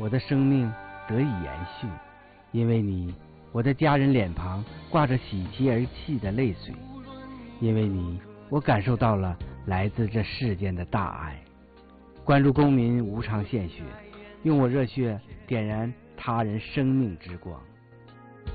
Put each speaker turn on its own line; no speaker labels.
我的生命得以延续。因为你，我的家人脸庞挂着喜极而泣的泪水。因为你，我感受到了来自这世间的大爱。关注公民无偿献血，用我热血点燃他人生命之光。